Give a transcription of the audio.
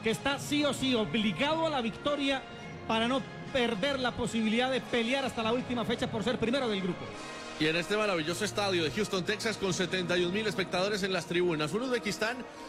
que está sí o sí obligado a la victoria para no perder la posibilidad de pelear hasta la última fecha por ser primero del grupo. Y en este maravilloso estadio de Houston, Texas, con 71.000 espectadores en las tribunas, un Uzbekistán